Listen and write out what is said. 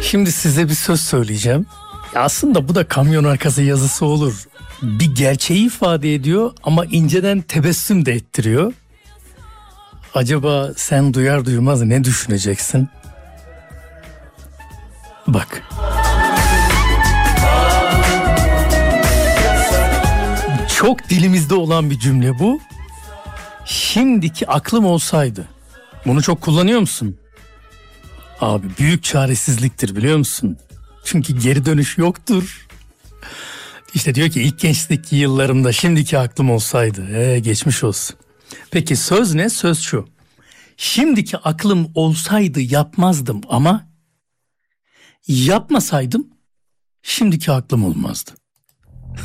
Şimdi size bir söz söyleyeceğim. Ya aslında bu da kamyon arkası yazısı olur. Bir gerçeği ifade ediyor ama inceden tebessüm de ettiriyor. Acaba sen duyar duymaz ne düşüneceksin? Bak. Çok dilimizde olan bir cümle bu. Şimdiki aklım olsaydı. Bunu çok kullanıyor musun? Abi büyük çaresizliktir biliyor musun? Çünkü geri dönüş yoktur. İşte diyor ki ilk gençlik yıllarımda şimdiki aklım olsaydı. Geçmiş olsun. Peki söz ne? Söz şu. Şimdiki aklım olsaydı yapmazdım ama yapmasaydım şimdiki aklım olmazdı.